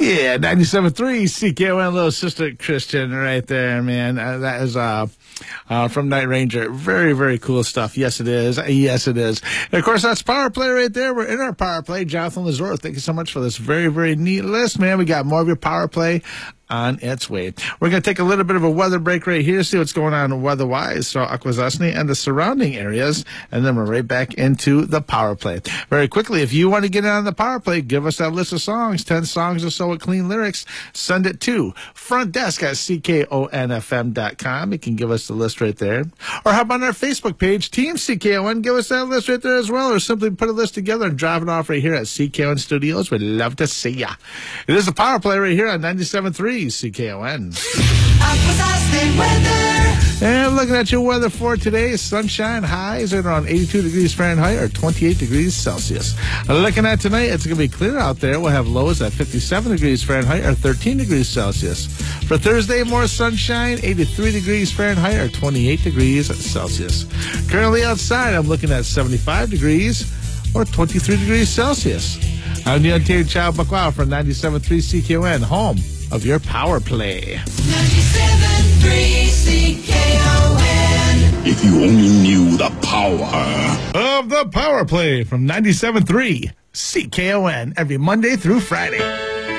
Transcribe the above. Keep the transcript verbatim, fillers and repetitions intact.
Yeah, ninety-seven point three C K O N, little sister Christian right there, man. Uh, that is uh, uh, from Night Ranger. Very, very cool stuff. Yes, it is. Yes, it is. And, of course, that's Power Play right there. We're in our Power Play. Jonathan Lazor, thank you so much for this very, very neat list, man. We got more of your Power Play on its way. We're going to take a little bit of a weather break right here, see what's going on weather-wise, so Akwesasne and the surrounding areas, and then we're right back into the Power Play. Very quickly, if you want to get in on the Power Play, give us that list of songs, ten songs or so with clean lyrics, send it to front desk at C K O N F M dot com. You can give us the list right there. Or how about on our Facebook page, Team C K O N, give us that list right there as well, or simply put a list together and drop it off right here at C K O N Studios. We'd love to see ya. It is the Power Play right here on ninety-seven point three C K O N. And looking at your weather for today, sunshine, highs are around eighty-two degrees Fahrenheit or twenty-eight degrees Celsius. Looking at tonight, it's going to be clear out there. We'll have lows at fifty-seven degrees Fahrenheit or thirteen degrees Celsius. For Thursday, more sunshine, eighty-three degrees Fahrenheit or twenty-eight degrees Celsius. Currently outside, I'm looking at seventy-five degrees or twenty-three degrees Celsius. I'm Neil Taylor Child Buckwild from ninety-seven point three C K O N, home of your Power Play. ninety-seven point three C K O N. If you only knew the power of the Power Play from ninety-seven point three C K O N every Monday through Friday.